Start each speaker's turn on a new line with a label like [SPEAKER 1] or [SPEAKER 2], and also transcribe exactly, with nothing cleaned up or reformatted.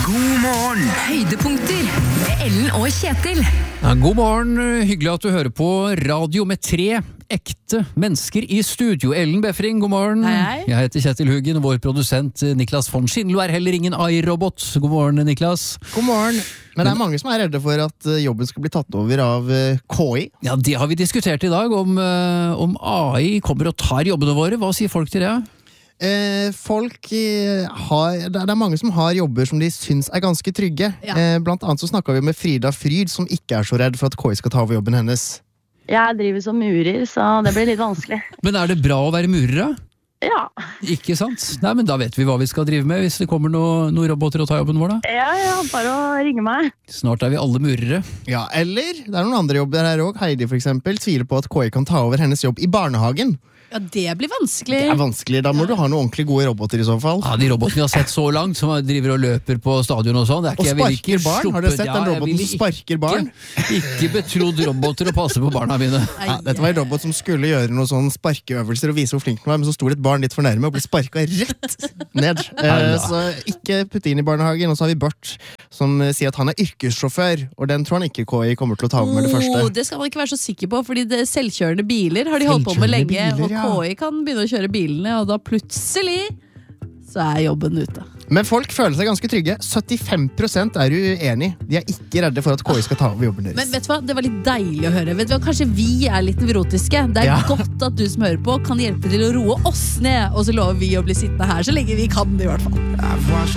[SPEAKER 1] God morgen!
[SPEAKER 2] Høydepunkter med Ellen og Kjetil.
[SPEAKER 3] Ja, god morgen, hyggelig at du hører på radio med tre ekte mennesker i studio. Ellen Befring, god morgen.
[SPEAKER 4] Hei, hei.
[SPEAKER 3] Jeg heter Kjetil Huggen, og vår produsent Niklas von Schindlo er heller ingen A I-robot. God morgen, Niklas.
[SPEAKER 5] God morgen. Men det er mange som er redde for at jobben skal bli tatt over av K I.
[SPEAKER 3] Ja, det har vi diskutert i dag, om, eh, om A I kommer og tar jobbene våre. Hva sier folk til det?
[SPEAKER 5] Eh, folk eh, har, det er mange som har jobber som de syns er ganske trygge.
[SPEAKER 4] Ja.
[SPEAKER 5] Eh, blant annet så snakket vi med Frida Fryd, som ikke er så redd for at K I skal ta over jobben hennes.
[SPEAKER 6] Jeg driver som murer, så det blir litt vanskelig.
[SPEAKER 3] Men er det bra å være murere?
[SPEAKER 6] Ja,
[SPEAKER 3] Ikke sant? Nei, men da vet vi hva vi skal drive med hvis det kommer noen noe roboter og tar jobben vår da.
[SPEAKER 6] ja, ja, bare å ringe meg.
[SPEAKER 3] Snart er vi alle murere.
[SPEAKER 5] Ja, eller det er noen andre jobber her også. Heidi for eksempel tviler på at K I kan ta over hennes jobb i barnehagen.
[SPEAKER 4] Ja, det blir vanskelig.
[SPEAKER 5] Det er vanskelig, da må du ha noen ordentlig gode roboter i så fall.
[SPEAKER 3] Ja, de robotene vi har sett så langt, som driver og løper på stadion og sånn. det er
[SPEAKER 5] Og
[SPEAKER 3] ikke- jeg vil ikke
[SPEAKER 5] sparker barn.
[SPEAKER 3] sluppe-
[SPEAKER 5] Har dere sett
[SPEAKER 3] Ja,
[SPEAKER 5] den
[SPEAKER 3] jeg
[SPEAKER 5] roboten
[SPEAKER 3] vil
[SPEAKER 5] som sparker barn?
[SPEAKER 3] Ikke, ikke betrodd roboter å passe på barna mine.
[SPEAKER 5] Ja, dette var en robot som skulle gjøre noen sånn sparkeøvelser og vise hvor flink den var, men så sto det et barn litt for nærme og ble sparket rett ned. Eh, så ikke putte inn i barnehagen. Og så har vi Bart, som eh, sier at han er yrkessjåfør, og den tror han ikke K I kommer til å ta over med det
[SPEAKER 4] Oh,
[SPEAKER 5] første.
[SPEAKER 4] det skal man ikke være så sikker på, fordi det selvkjørende biler har de holdt på med
[SPEAKER 5] Selvkjørende
[SPEAKER 4] lenge,
[SPEAKER 5] biler, ja.
[SPEAKER 4] og K I kan begynne å kjøre bilene, og da plutselig så er jobben ute.
[SPEAKER 5] Men folk føler seg ganske trygge. syttifem prosent er uenig. De er ikke redde for at K I skal ta over jobben
[SPEAKER 4] Men
[SPEAKER 5] deres.
[SPEAKER 4] vet du hva, det var litt deilig å høre. Vet du hva, kanskje vi er litt nevrotiske. Det er
[SPEAKER 5] Ja.
[SPEAKER 4] godt at du som hører på kan hjelpe til å roe oss ned, og så lover vi å bli sittende her så lenge vi kan det i hvert fall.